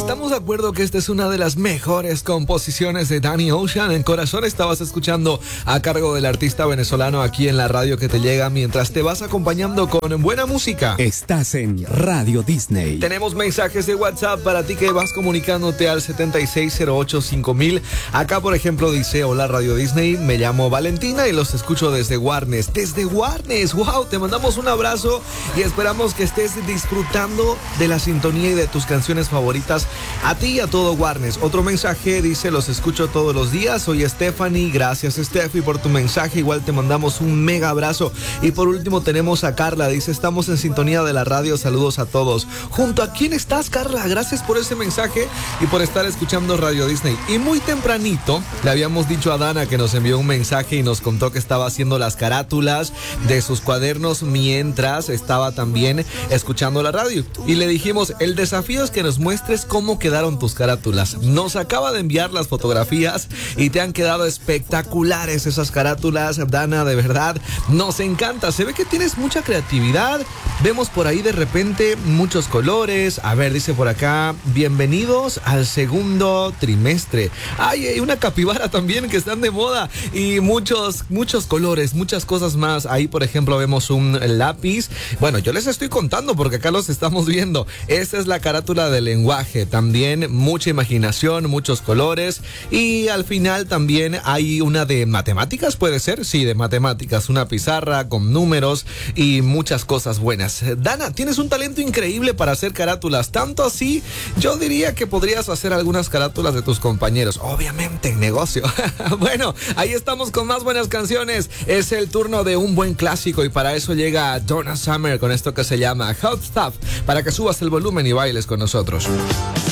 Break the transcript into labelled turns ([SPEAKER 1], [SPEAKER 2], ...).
[SPEAKER 1] Estamos de acuerdo que esta es una de las mejores composiciones de Danny Ocean. En Corazón estabas escuchando a cargo del artista venezolano aquí en la radio que te llega mientras te vas acompañando con buena música.
[SPEAKER 2] Estás en Radio Disney.
[SPEAKER 1] Tenemos mensajes de WhatsApp para ti que vas comunicándote al 76085000. Acá, por ejemplo, dice: hola Radio Disney, me llamo Valentina y los escucho desde Warnes. Desde Warnes, wow, te mandamos un abrazo y esperamos que estés disfrutando de la sintonía y de tus canciones favoritas. A ti y a todo Warnes. Otro mensaje dice: los escucho todos los días, soy Stephanie. Gracias Steffi por tu mensaje, igual te mandamos un mega abrazo. Y por último tenemos a Carla, dice: estamos en sintonía de la radio, saludos a todos. ¿Junto a quién estás, Carla? Gracias por ese mensaje y por estar escuchando Radio Disney. Y muy tempranito le habíamos dicho a Dana que nos envió un mensaje y nos contó que estaba haciendo las carátulas de sus cuadernos mientras estaba también escuchando la radio. Y le dijimos: el desafío es que nos muestres cómo quedaron tus carátulas. Nos acaba de enviar las fotografías y te han quedado espectaculares esas carátulas, Dana, de verdad, nos encanta. Se ve que tienes mucha creatividad. Vemos por ahí de repente muchos colores. A ver, dice por acá: bienvenidos al segundo trimestre. Ay, hay una capibara también que están de moda y muchos colores, muchas cosas más. Ahí, por ejemplo, vemos un lápiz. Bueno, yo les estoy contando porque acá los estamos viendo. Esta es la carátula del lenguaje. También mucha imaginación, muchos colores. Y al final también hay una de matemáticas, ¿puede ser? Sí, de matemáticas. Una pizarra con números y muchas cosas buenas. Dana, tienes un talento increíble para hacer carátulas. Tanto así, yo diría que podrías hacer algunas carátulas de tus compañeros. Obviamente en negocio. Bueno, ahí estamos con más buenas canciones. Es el turno de un buen clásico y para eso llega Donna Summer con esto que se llama Hot Stuff, para que subas el volumen y bailes con nosotros.